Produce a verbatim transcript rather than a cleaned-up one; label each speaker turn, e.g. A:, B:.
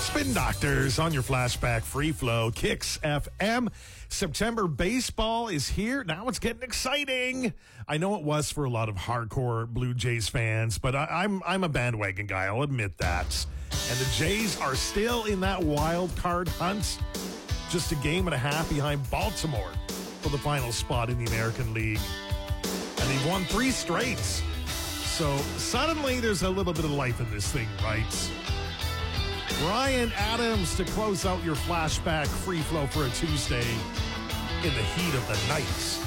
A: Spin Doctors on your flashback free flow Kicks F M. September baseball is here. Now it's getting exciting. I know it was for a lot of hardcore Blue Jays fans, but I, I'm I'm a bandwagon guy. I'll admit that. And the Jays are still in that wild card hunt, just a game and a half behind Baltimore for the final spot in the American League. And they've won three straights. So suddenly there's a little bit of life in this thing, right? Ryan Adams to close out your flashback free flow for a Tuesday in the heat of the night.